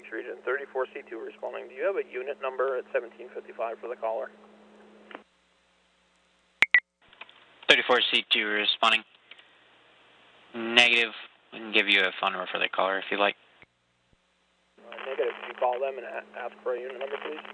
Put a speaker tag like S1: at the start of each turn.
S1: Phoenix region, 34C2 responding. Do you have a unit number at 1755 for the caller?
S2: 34C2 responding. Negative. We can give you a phone number for the caller if you'd like.
S1: Negative. Can you call them and ask for a unit number, please?